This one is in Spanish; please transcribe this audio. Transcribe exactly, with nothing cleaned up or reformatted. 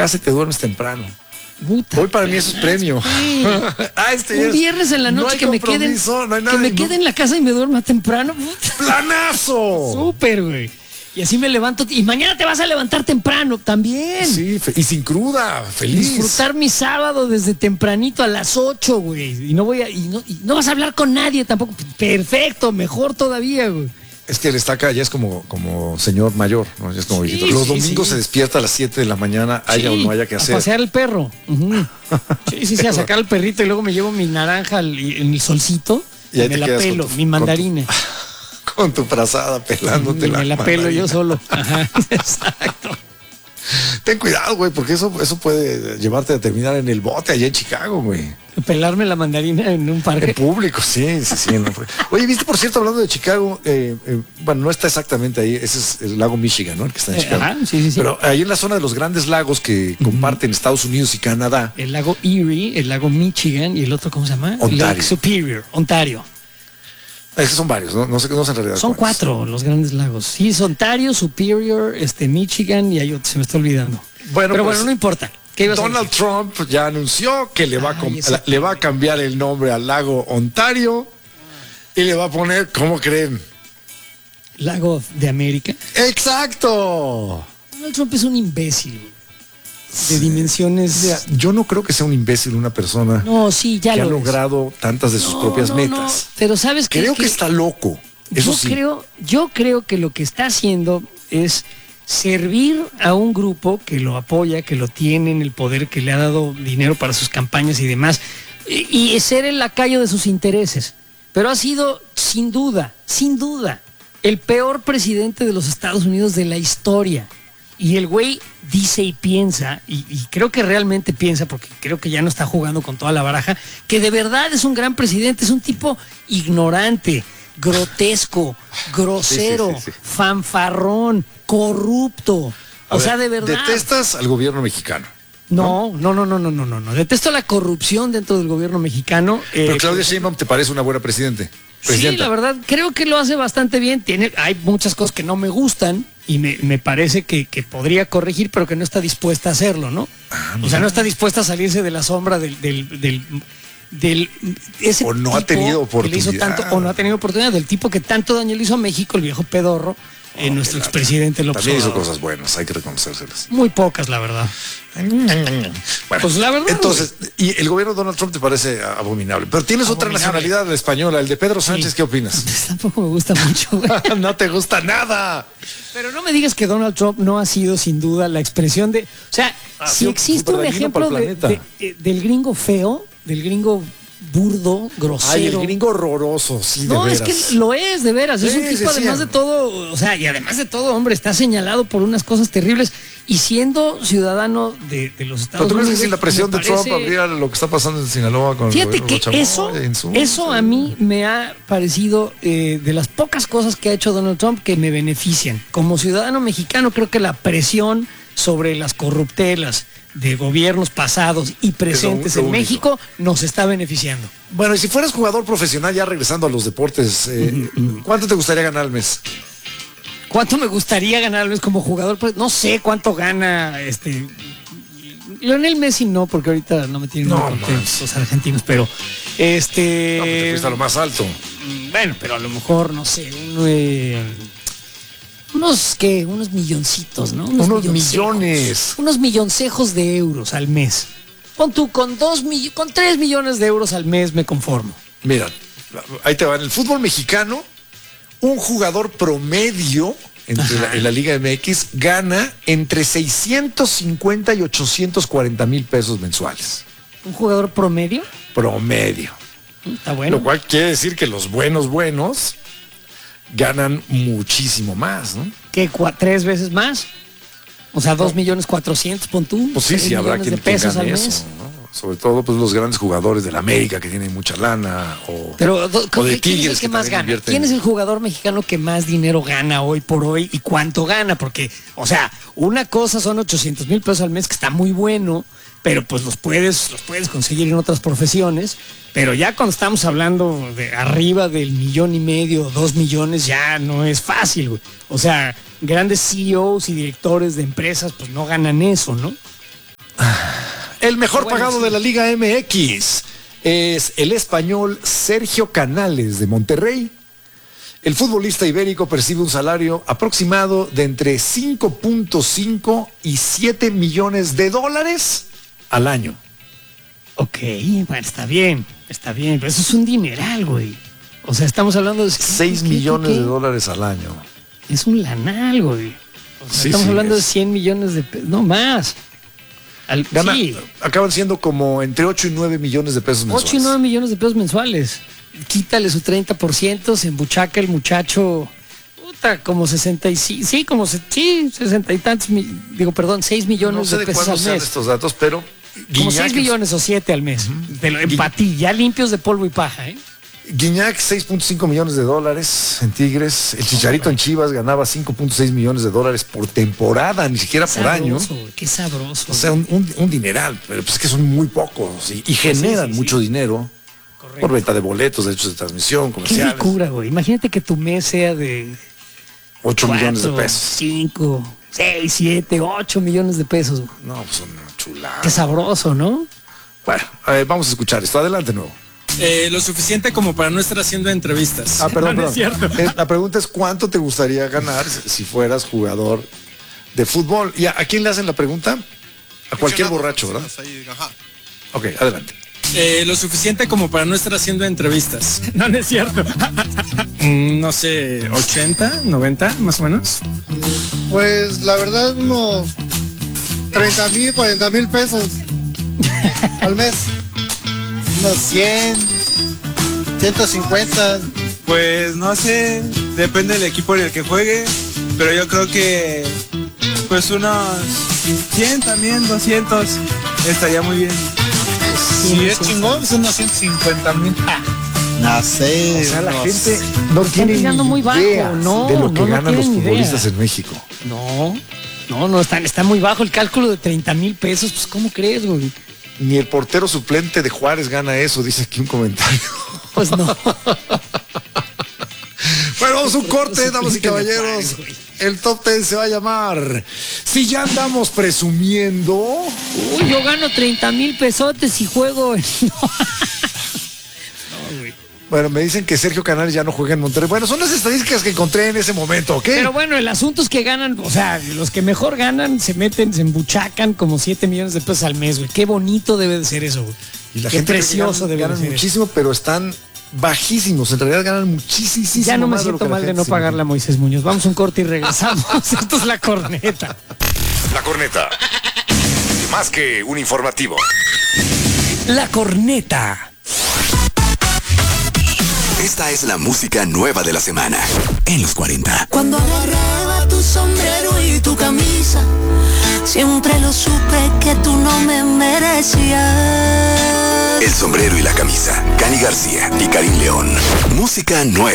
casa y te duermes temprano. Puta, Hoy para mí eso es premio. Sí. ah, este Un viernes en la noche no que me quede no hay nada que me de- quede en la casa y me duerma temprano. Puta. ¡Planazo! Súper, güey. Y así me levanto. Y mañana te vas a levantar temprano también. Sí, fe- y sin cruda, feliz. Disfrutar mi sábado desde tempranito a las ocho, güey. Y no voy a, y no, y no vas a hablar con nadie tampoco. Perfecto, mejor todavía, güey. Es que el estaca ya es como, como señor mayor, ¿no? Ya es como Sí, viejito. Los sí, domingos sí. se despierta a las siete de la mañana, haya Sí, o no haya que a hacer. pasear el perro. Ujú. Sí, sí, sí, a sacar al perrito y luego me llevo mi naranja al- en el solcito Y ahí y me te la quedas con pelo, tu- mi con tu- mandarina. Con tu frazada pelándote la Me la pelo mandarina. yo solo. Ajá, exacto. Ten cuidado, güey, porque eso, eso puede llevarte a terminar en el bote allá en Chicago, güey. Pelarme la mandarina en un En parque. público, sí, sí, sí. No. Oye, viste, por cierto, hablando de Chicago, eh, eh, bueno, no está exactamente ahí, ese es el lago Michigan, ¿no? El que está en Eh, Chicago. ajá, sí, sí, sí. Pero ahí en la zona de los grandes lagos que comparten Estados Unidos y Canadá, El lago Erie, el lago Michigan y el otro, ¿cómo se llama? Ontario. Lake Superior, Ontario. esos son varios, ¿no? No sé, no sé en realidad Son cuántos. cuatro los grandes lagos. Sí, es Ontario, Superior, este, Michigan y hay otro, se me está olvidando. Bueno, Pero pues, bueno, no importa. ¿Qué ibas a Donald decir? Trump ya anunció que le va, a Ay, com- ese- la- le va a cambiar el nombre al lago Ontario y le va a poner, ¿cómo creen? Lago de América. ¡Exacto! Donald Trump es un imbécil, güey. De dimensiones. Mira, yo no creo que sea un imbécil una persona No, sí, ya que ha lo es. logrado tantas de sus No, propias no, metas. no, pero sabes qué? Creo que, está loco. Eso yo sí. creo, yo creo que lo que está haciendo es servir a un grupo que lo apoya, que lo tiene en el poder, que le ha dado dinero para sus campañas y demás, y, y ser el lacayo de sus intereses. Pero ha sido, sin duda, sin duda, el peor presidente de los Estados Unidos de la historia. Y el güey dice y piensa, y, y creo que realmente piensa, porque creo que ya no está jugando con toda la baraja, que de verdad es un gran presidente, es un tipo ignorante, grotesco, grosero, Sí, sí, sí, sí. fanfarrón, corrupto. A O ver, sea, de verdad. Detestas al gobierno mexicano. No, no, no, no, no, no, no, no. Detesto la corrupción dentro del gobierno mexicano. Pero eh, Claudia Sheinbaum te parece una buena presidente. Sí, Presidenta. la verdad, creo que lo hace bastante bien. Tiene, hay muchas cosas que no me gustan y me, me parece que, que podría corregir, pero que no está dispuesta a hacerlo, ¿no? Ah, O sea, no está dispuesta a salirse de la sombra del... del, del, del- ese O no ha tipo tenido que le hizo oportunidad. tanto, o no ha tenido oportunidad, del tipo que tanto daño le hizo a México, el viejo pedorro, eh, nuestro expresidente López También hizo Obrador. cosas buenas, hay que reconocérselas. Muy pocas, la verdad. Bueno, Pues la verdad, entonces, y el gobierno de Donald Trump te parece abominable. Pero tienes otra Abominable. nacionalidad, la española, el de Pedro Sánchez, Sí. ¿qué opinas? Tampoco me gusta mucho, güey. No te gusta nada. Pero no me digas que Donald Trump no ha sido sin duda la expresión de... O sea, Ha si sido existe un superdañino ejemplo para el de- planeta. de- eh, del gringo feo, del gringo burdo, grosero... Ay, el gringo horroroso, sí, de No, es veras. que lo es, de veras. es Sí, un tipo, sí, sí. además de todo, o sea, y además de todo, hombre, está señalado por unas cosas terribles. Y siendo ciudadano de, de los Estados ¿Pero tú crees que Unidos... sin la presión me de Trump parece- habría lo que está pasando en Sinaloa con Fíjate el que gobierno de eso, Chamoy, en su- eso a mí me ha parecido eh, de las pocas cosas que ha hecho Donald Trump que me benefician. Como ciudadano mexicano, creo que la presión sobre las corruptelas de gobiernos pasados y presentes lo en único. México nos está beneficiando. Bueno, y si fueras jugador profesional, ya regresando a los deportes, eh, ¿cuánto te gustaría ganar al mes? ¿Cuánto me gustaría ganar al mes como jugador? Pues no sé cuánto gana este Lionel Messi, no, porque ahorita no me tienen No, muy contentos los argentinos, pero este No, pues te fuiste a lo más alto. bueno, pero a lo mejor, no sé, un, eh, unos, ¿qué? Unos milloncitos, ¿no? Unos milloncejos. millones. Unos milloncejos de euros al mes. Pon tú, con dos mill- con tres millones de euros al mes me conformo. Mira, ahí te va. En el fútbol mexicano, un jugador promedio entre la- en la Liga M X gana entre seiscientos cincuenta y ochocientos cuarenta mil pesos mensuales. ¿Un jugador promedio? Promedio. Está bueno. Lo cual quiere decir que los buenos buenos ganan muchísimo más, ¿no? ¿Qué? cua- ¿Tres veces más? O sea, dos millones cuatrocientos, pon tú. Pues sí, tres sí, habrá millones quien, de pesos quien gane al eso, mes. ¿no? Sobre todo pues los grandes jugadores de la América que tienen mucha lana o, Pero, do- o de ¿quién es el Tigres que más también gana? invierten. ¿Quién es el jugador mexicano que más dinero gana hoy por hoy y cuánto gana? Porque, o sea, una cosa son ochocientos mil pesos al mes, que está muy bueno, pero pues los puedes, los puedes conseguir en otras profesiones. Pero ya cuando estamos hablando de arriba del millón y medio, dos millones, ya no es fácil, güey. O sea, grandes C E Os y directores de empresas, pues no ganan eso, ¿no? El mejor Bueno, pagado sí. de la Liga M X es el español Sergio Canales de Monterrey. El futbolista ibérico percibe un salario aproximado de entre cinco punto cinco y siete millones de dólares al año. Ok, bueno, está bien, está bien, pero eso es un dineral, güey. O sea, estamos hablando de... seis ¿qué, millones qué, qué? de dólares al año. Es un lanal, güey. O sea, Sí, estamos sí, hablando es. de cien millones de pesos, no más. Al, Gana, sí, acaban siendo como entre ocho y nueve millones de pesos mensuales. ocho y nueve millones de pesos mensuales. Quítale su treinta por ciento, se embuchaca el muchacho, puta, como sesenta y cinco, sí, como se, sí, sesenta y tantos, mi- digo, perdón, seis millones No sé de de pesos cuándo al sean mes. estos datos, pero Como Guiñac, seis millones o siete al mes. De lo, en patí, ya limpios de polvo y paja, ¿eh? Guiñac seis punto cinco millones de dólares en Tigres. El Chicharito en Chivas ganaba cinco punto seis millones de dólares por temporada, ni siquiera por año. Sabroso, güey, qué sabroso. O sea, un, un- un dineral, pero pues es que son muy pocos y, y generan sí, sí. mucho dinero Correcto. por venta de boletos, derechos de transmisión, Qué comerciales. locura, güey. Imagínate que tu mes sea de ocho millones de cuatro, pesos. cinco, seis, siete, ocho millones de pesos. Güey. No, pues una chulada. Qué sabroso, ¿no? Bueno, a ver, vamos a escuchar esto. Adelante, nuevo. Eh, lo suficiente como para no estar haciendo entrevistas. Ah, perdón, No, no es perdón. cierto. Eh, La pregunta es cuánto te gustaría ganar si si fueras jugador de fútbol. ¿Y a, a quién le hacen la pregunta? A cualquier borracho, ¿verdad? Ok, adelante. Eh, lo suficiente como para no estar haciendo entrevistas. No, no es cierto. Mm, no sé, ochenta, noventa, más o menos. Pues la verdad unos treinta mil, cuarenta mil pesos al mes. Unos cien, ciento cincuenta. Pues no sé, depende del equipo en el que juegue, pero yo creo que pues unos cien también, doscientos, estaría muy bien. Si es chingón, son unos ciento cincuenta mil. No sé. O sea, la no gente sé. no Están tiene tirando ni muy bajo, idea no, de lo que no, no ganan los tienen idea. futbolistas en México. No, no, no, está, está muy bajo el cálculo de treinta mil pesos. Pues, ¿cómo crees, güey? Ni el portero suplente de Juárez gana eso, dice aquí un comentario. Pues no. Bueno, vamos a un corte, damas y suplente de caballeros. Juárez, güey. El top diez se va a llamar Si ya andamos presumiendo. Uy, yo gano treinta mil pesotes y juego en... Bueno, me dicen que Sergio Canales ya no juega en Monterrey. Bueno, son las estadísticas que encontré en ese momento, ¿ok? Pero bueno, el asunto es que ganan, o sea, los que mejor ganan se meten, se embuchacan como siete millones de pesos al mes, güey. Qué bonito debe de ser eso, güey. y la Qué gente cree que precioso ganan, debe de ganan ser eso. muchísimo, pero están bajísimos. En realidad ganan muchísimo. Ya no me más de lo siento que la mal de gente no se pagarle a imagina. Moisés Muñoz. Vamos a un corte y regresamos. Esto es La Corneta. La Corneta. Más que un informativo. La Corneta. Esta es la música nueva de la semana en los cuarenta. Cuando agarraba tu sombrero y tu camisa, siempre lo supe que tú no me merecías. El sombrero y la camisa. Cani García y Karim León. Música nueva.